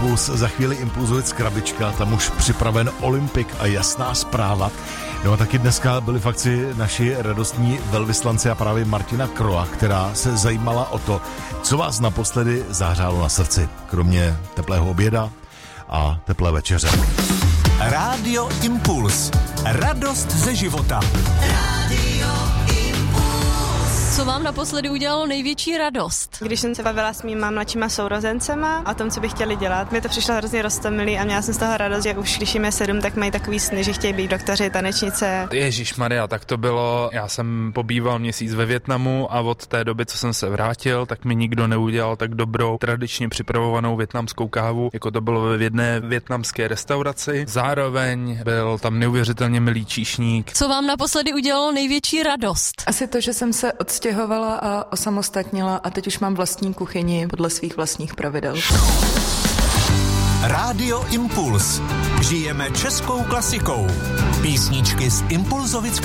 Impuls. Za chvíli Impulzovic krabička, tam už připraven Olympik a jasná zpráva. No a taky dneska byli v akci naši radostní velvyslanci a právě Martina Kroa, která se zajímala o to, co vás naposledy zahřálo na srdci, kromě teplého oběda a teplé večeře. Rádio Impuls. Radost ze života. Rádio Co vám naposledy udělalo největší radost? Když jsem se bavila s mýma mladšíma sourozencema o tom, co by chtěli dělat, mi to přišlo hrozně roztomilý a měla jsem z toho radost, že už když jim je 7, tak mají takový sny, že chtějí být doktoři, tanečnice. Ježišmarja, tak to bylo, já jsem pobýval měsíc ve Vietnamu a od té doby, co jsem se vrátil, tak mi nikdo neudělal tak dobrou tradičně připravovanou vietnamskou kávu, jako to bylo v jedné vietnamské restauraci. Zároveň byl tam neuvěřitelně milý číšník. Co vám naposledy udělalo největší radost? Asi to, že jsem se odstěhovala a osamostatnila a teď už mám vlastní kuchyni podle svých vlastních pravidel. Rádio Impuls. Žijeme českou klasikou. Písničky z Impulzovic